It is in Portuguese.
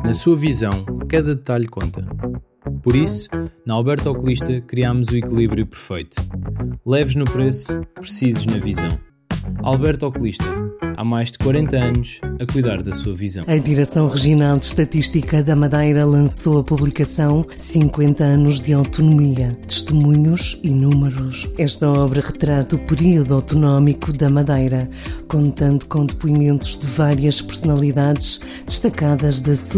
Na sua visão, cada detalhe conta. Por isso, na Alberto Oculista criámos o equilíbrio perfeito. Leves no preço, precisos na visão. Alberto Oculista, há mais de 40 anos a cuidar da sua visão. A Direção Regional de Estatística da Madeira lançou a publicação 50 anos de autonomia, testemunhos e números. Esta obra retrata o período autonómico da Madeira, contando com depoimentos de várias personalidades destacadas da sociedade